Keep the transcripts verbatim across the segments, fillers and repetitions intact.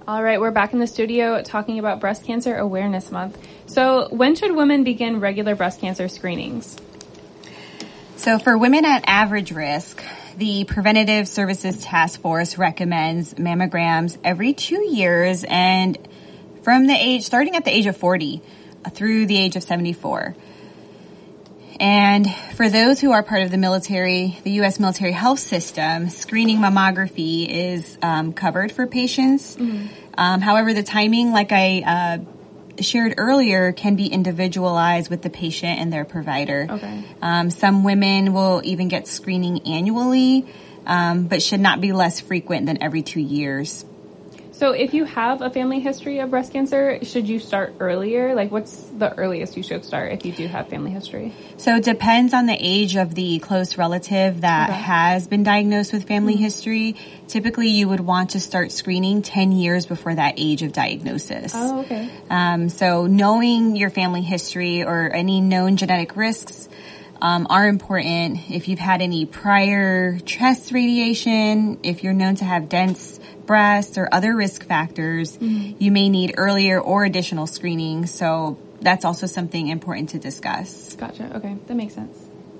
All right, we're back in the studio talking about Breast Cancer Awareness Month. So when should women begin regular breast cancer screenings? So for women at average risk, the Preventative Services Task Force recommends mammograms every two years and from the age, starting at the age of forty through the age of seventy-four. And for those who are part of the military, the U S military health system, screening mammography is um, covered for patients. Mm-hmm. Um, however, the timing, like I uh, shared earlier, can be individualized with the patient and their provider. Okay. Um, some women will even get screening annually, um, but should not be less frequent than every two years. So if you have a family history of breast cancer, should you start earlier? Like, what's the earliest you should start if you do have family history? So it depends on the age of the close relative that okay. has been diagnosed with family mm-hmm. history. Typically, you would want to start screening ten years before that age of diagnosis. Oh, okay. Um, so knowing your family history or any known genetic risks Um, are important. If you've had any prior chest radiation, if you're known to have dense breasts or other risk factors, mm-hmm. you may need earlier or additional screening. So that's also something important to discuss. Gotcha. Okay. That makes sense.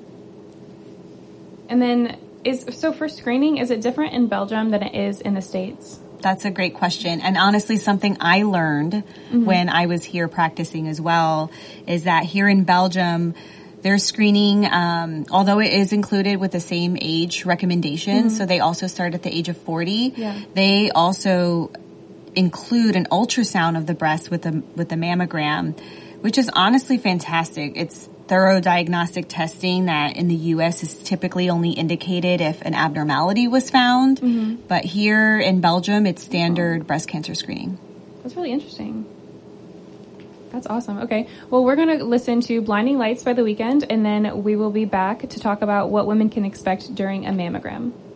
And then is, so for screening, is it different in Belgium than it is in the States? That's a great question. And honestly, something I learned mm-hmm. when I was here practicing as well is that here in Belgium, their screening, um, although it is included with the same age recommendations, mm-hmm. so they also start at the age of forty, yeah. they also include an ultrasound of the breast with the, with the mammogram, which is honestly fantastic. It's thorough diagnostic testing that in the U S is typically only indicated if an abnormality was found, mm-hmm. but here in Belgium, it's standard oh. breast cancer screening. That's really interesting. That's awesome. Okay. Well, we're going to listen to Blinding Lights by The Weeknd, and then we will be back to talk about what women can expect during a mammogram.